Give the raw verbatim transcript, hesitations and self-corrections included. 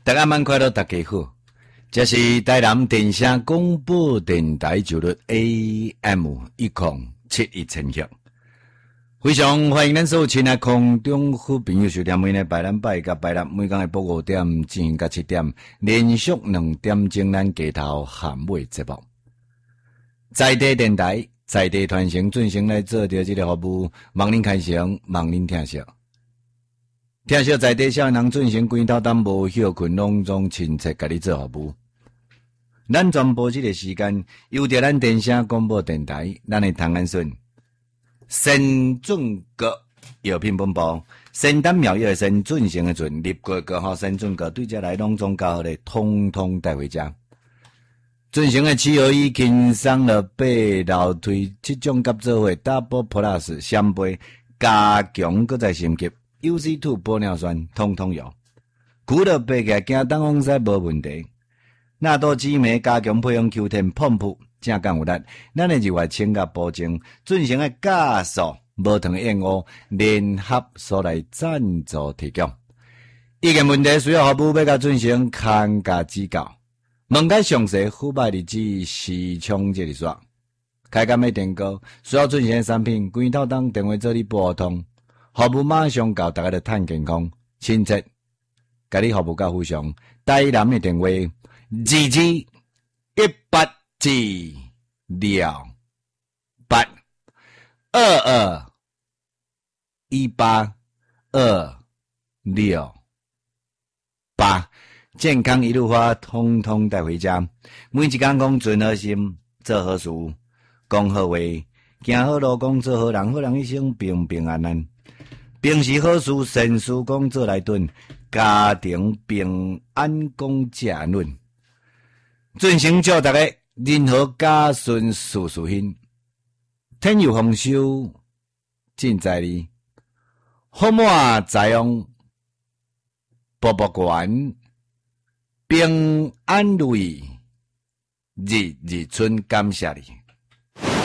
大家晚快乐，大家好。这是台南电声广播电台九六 A M 一零七一千赫。非常欢迎咱所有亲爱空中好朋友收听每日拜咱拜甲拜六每天的播五点进行到七点，连续两点钟咱街头喊尾节目。在地电台，在地传承进行来做着这个服务，望您开诚，望您听惜。听惜在地少人进行规头担无休困，拢总亲切甲你做服务。咱全部这个时间，由着咱电声广播电台，咱的唐安顺。神准阁药品本部，仙丹妙药的神准成的准，立过个吼神准阁对这来拢总较好的，通通带回家。准成的七合一轻松了八楼推七种甲做伙 Double Plus 三杯加强，搁再升级 U C 二 玻尿酸，通通有。久了爬起来惊当风使无问题。纳多紫梅加强配用 Q 十 碰扑。正干有力，咱的日外清甲保证，进行的加速无糖燕窝联合所来赞助提供。意见问题需要服务要甲进行看价指教，问解详细付卖日子时充这里说。开干的电购需要进行的产品，规套当电话做你拨通，服务马上到大家的探健康亲切，甲你服务甲互相。台南的电话二二一八。四六八二二一八二六八，健康一路花，通通带回家。每一天讲存好心，做好事，讲好话，行好路，讲做好人，好人一生平平安安。平时好事善事讲做来顿，家庭平安讲正论。进行祝大家。任何家顺事事兴，天有丰收，尽在你，好满财旺，步步悬，平安如意，日日春感谢你。